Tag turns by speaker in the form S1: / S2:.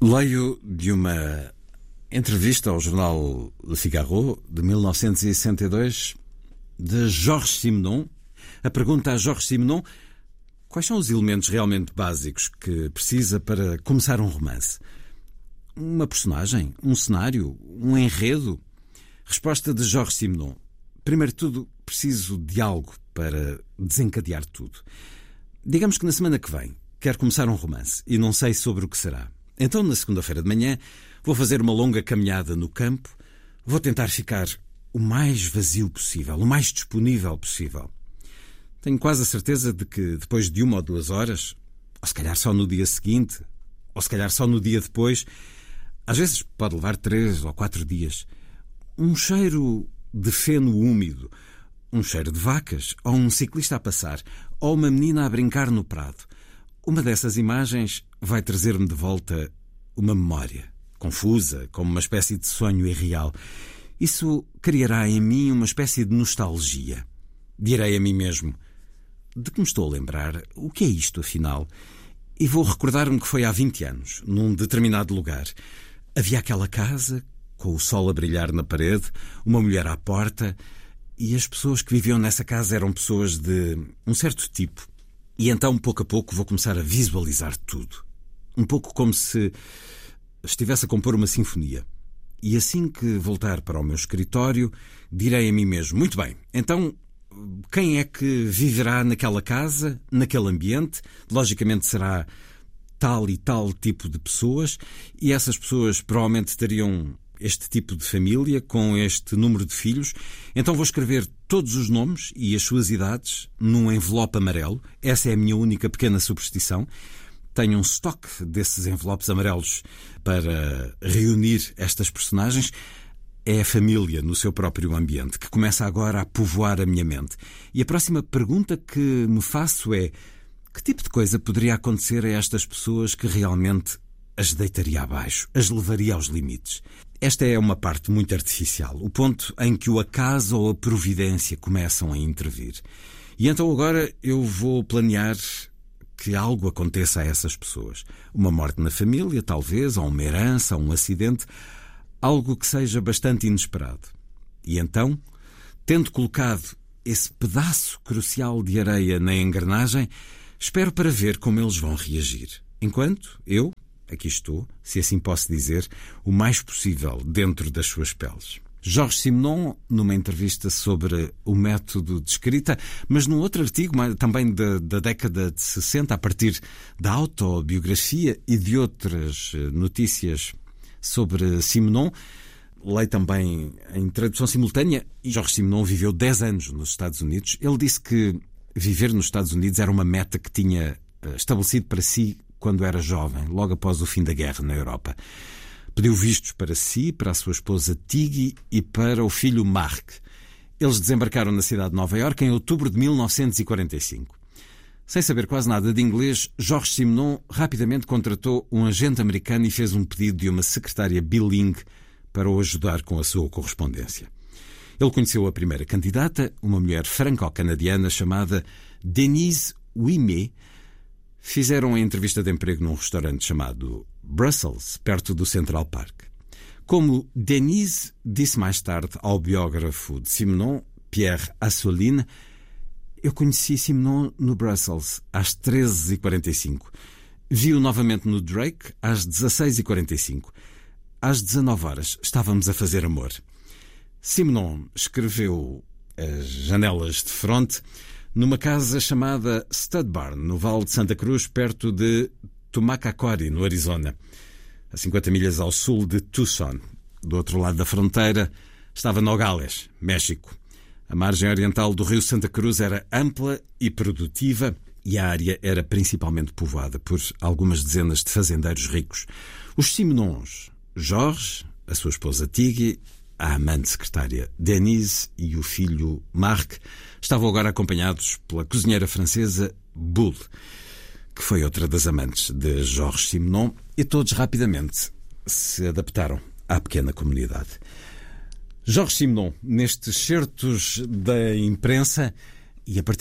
S1: Leio de uma entrevista ao jornal Le Figaro, de 1962, de Georges Simenon. A pergunta a Georges Simenon: quais são os elementos realmente básicos que precisa para começar um romance? Uma personagem? Um cenário? Um enredo? Resposta de Georges Simenon: primeiro de tudo, preciso de algo para desencadear tudo. Digamos que na semana que vem quero começar um romance e não sei sobre o que será. Então, na segunda-feira de manhã, vou fazer uma longa caminhada no campo, vou tentar ficar o mais vazio possível, o mais disponível possível. Tenho quase a certeza de que depois de 1 ou 2 horas, ou se calhar só no dia seguinte, ou se calhar só no dia depois, às vezes pode levar 3 ou 4 dias, um cheiro de feno úmido, um cheiro de vacas, ou um ciclista a passar, ou uma menina a brincar no prado. Uma dessas imagens vai trazer-me de volta uma memória, confusa, como uma espécie de sonho irreal. Isso criará em mim uma espécie de nostalgia. Direi a mim mesmo: de que me estou a lembrar? O que é isto, afinal? E vou recordar-me que foi há 20 anos, num determinado lugar. Havia aquela casa, com o sol a brilhar na parede, uma mulher à porta, e as pessoas que viviam nessa casa eram pessoas de um certo tipo. E então, pouco a pouco, vou começar a visualizar tudo. Um pouco como se estivesse a compor uma sinfonia. E assim que voltar para o meu escritório, direi a mim mesmo: muito bem, então quem é que viverá naquela casa, naquele ambiente? Logicamente será tal e tal tipo de pessoas, e essas pessoas provavelmente teriam este tipo de família, com este número de filhos. Então vou escrever todos os nomes e as suas idades num envelope amarelo. Essa é a minha única pequena superstição. Tenho um estoque desses envelopes amarelos para reunir estas personagens. É a família no seu próprio ambiente que começa agora a povoar a minha mente. E a próxima pergunta que me faço é: que tipo de coisa poderia acontecer a estas pessoas que realmente as deitaria abaixo, as levaria aos limites? Esta é uma parte muito artificial, o ponto em que o acaso ou a providência começam a intervir. E então agora eu vou planear que algo aconteça a essas pessoas. Uma morte na família, talvez, ou uma herança, ou um acidente, algo que seja bastante inesperado. E então, tendo colocado esse pedaço crucial de areia na engrenagem, espero para ver como eles vão reagir. Enquanto eu aqui estou, se assim posso dizer, o mais possível dentro das suas peles. Georges Simenon, numa entrevista sobre o método de escrita, mas num outro artigo, também da década de 60, a partir da autobiografia e de outras notícias sobre Simenon, leio também em tradução simultânea, e Georges Simenon viveu 10 anos nos Estados Unidos. Ele disse que viver nos Estados Unidos era uma meta que tinha estabelecido para si quando era jovem, logo após o fim da guerra na Europa. Pediu vistos para si, para a sua esposa Tiggy e para o filho Mark. Eles desembarcaram na cidade de Nova Iorque em outubro de 1945. Sem saber quase nada de inglês, Georges Simenon rapidamente contratou um agente americano e fez um pedido de uma secretária bilingue para o ajudar com a sua correspondência. Ele conheceu a primeira candidata, uma mulher franco-canadiana chamada Denise Ouimet. Fizeram a entrevista de emprego num restaurante chamado Brussels, perto do Central Park. Como Denise disse mais tarde ao biógrafo de Simenon, Pierre Assouline: eu conheci Simenon no Brussels às 13h45. Vi-o novamente no Drake às 16h45. Às 19h estávamos a fazer amor. Simenon escreveu As Janelas de Fronte numa casa chamada Stud Barn, no Vale de Santa Cruz, perto de Tumacacori, no Arizona, a 50 milhas ao sul de Tucson. Do outro lado da fronteira estava Nogales, México. A margem oriental do rio Santa Cruz era ampla e produtiva e a área era principalmente povoada por algumas dezenas de fazendeiros ricos. Os Simenons, Georges, a sua esposa Tiggy, a amante secretária Denise e o filho Marc estavam agora acompanhados pela cozinheira francesa Bulle, que foi outra das amantes de Georges Simenon, e todos rapidamente se adaptaram à pequena comunidade. Georges Simenon, nestes certos da imprensa, e a partir